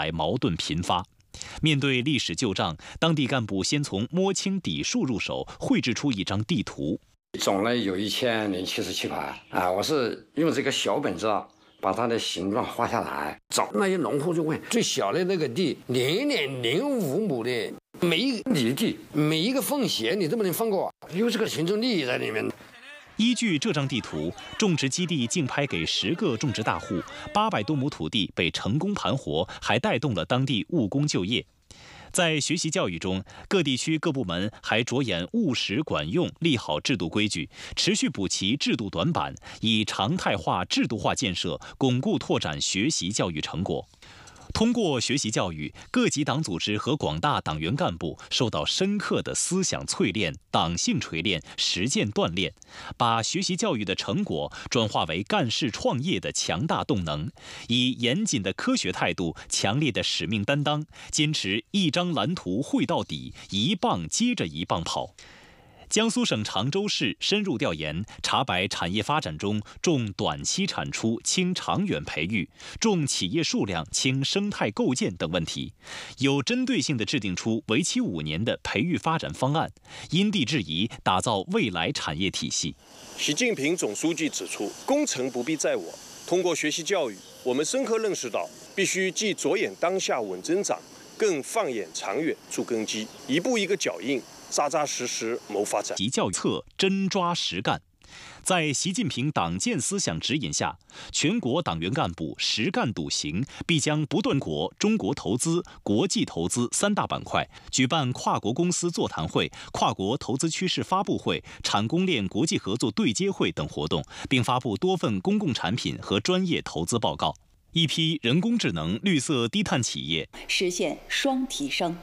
来矛盾频发。面对历史旧账，当地干部先从摸清底数入手，绘制出一张地图。 总了有1077块啊！我是用这个小本子把它的形状画下来，找那些农户就问：最小的那个地0.05亩的，每一里地每一个缝隙你都不能放过，有这个群众利益在里面。 依据这张地图，种植基地竞拍给10个种植大户，800多亩土地被成功盘活，还带动了当地务工就业。在学习教育中，各地区各部门还着眼务实管用，立好制度规矩，持续补齐制度短板，以常态化、制度化建设巩固拓展学习教育成果。通过学习教育，各级党组织和广大党员干部受到深刻的思想淬炼、党性锤炼、实践锻炼，把学习教育的成果转化为干事创业的强大动能，以严谨的科学态度、强烈的使命担当，坚持一张蓝图绘到底，一棒接着一棒跑。江苏省常州市深入调研，查摆产业发展中重短期产出轻长远培育、重企业数量轻生态构建等问题，有针对性地制定出为期5年的培育发展方案，因地制宜打造未来产业体系。 习近平总书记指出，功成不必在我。通过学习教育，我们深刻认识到，必须既着眼当下稳增长，更放眼长远筑根基，一步一个脚印，扎扎实实谋发展。 习教育策真抓实干，在习近平党建思想指引下，全国党员干部实干笃行，必将不断中国投资、国际投资3大板块举办跨国公司座谈会、跨国投资趋势发布会、产供链国际合作对接会等活动，并发布多份公共产品和专业投资报告。一批人工智能、绿色低碳企业实现双提升。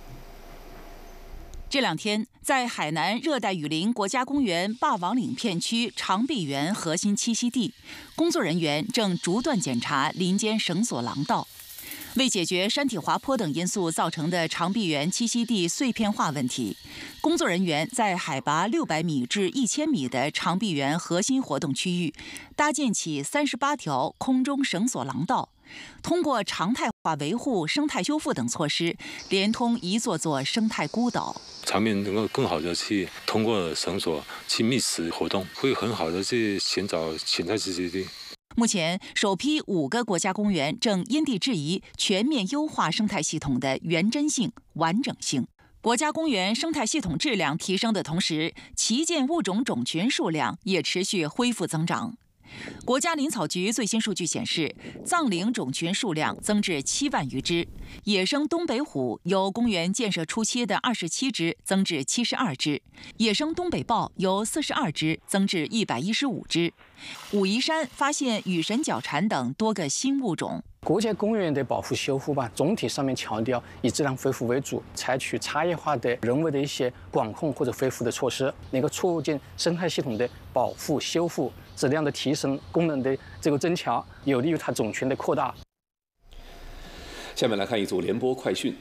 这2天，在海南热带雨林国家公园霸王岭片区长臂猿核心栖息地，工作人员正逐段检查林间绳索廊道。为解决山体滑坡等因素造成的长臂猿栖息地碎片化问题，工作人员在海拔600米至1000米的长臂猿核心活动区域搭建起38条空中绳索廊道，通过常态化维护、生态修复等措施，连通一座座生态孤岛。 场面能够更好的去通过绳索去觅食活动，会很好的去寻找潜在栖息地。 目前，首批5个国家公园正因地制宜全面优化生态系统的原真性、完整性。国家公园生态系统质量提升的同时，旗舰物种种群数量也持续恢复增长。国家林草局最新数据显示，藏羚种群数量增至7万余只，野生东北虎由公园建设初期的27只增至72只，野生东北豹由42只增至115只。武夷山发现羽神角蝉等多个新物种。 国家公园的保护修复吧，总体上面强调以自然恢复为主，采取差异化的人为的一些管控或者恢复的措施，能够促进生态系统的保护修复、质量的提升、功能的这个增强，有利于它种群的扩大。 下面来看一组联播快讯。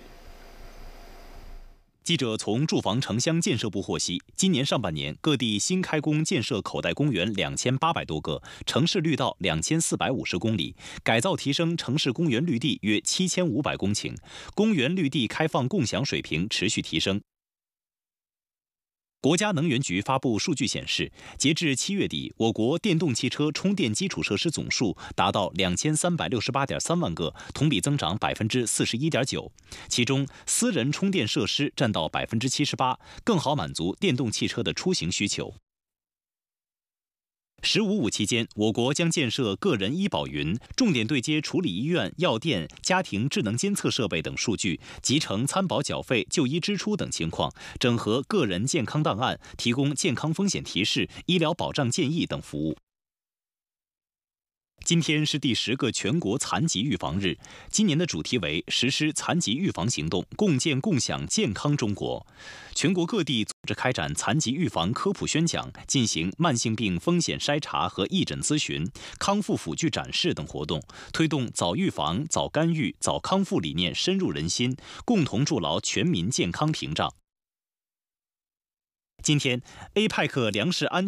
记者从住房城乡建设部获悉，今年上半年各地新开工建设口袋公园2800多个，城市绿道2450公里，改造提升城市公园绿地约7500公顷，公园绿地开放共享水平持续提升。国家能源局发布数据显示，截至7月底，我国电动汽车充电基础设施总数达到2368.3万个，同比增长41.9%。其中，私人充电设施占到78%，更好满足电动汽车的出行需求。“15+5”期间，我国将建设个人医保云，重点对接处理医院、药店、家庭智能监测设备等数据，集成参保缴费、就医支出等情况，整合个人健康档案，提供健康风险提示、医疗保障建议等服务。今天是第10个全国残疾预防日，今年的主题为实施残疾预防行动，共建共享健康中国。全国各地组织开展残疾预防科普宣讲，进行慢性病风险筛查和义诊咨询、康复辅具展示等活动，推动早预防、早干预、早康复理念深入人心，共同筑牢全民健康屏障。今天 ，APEC 粮食安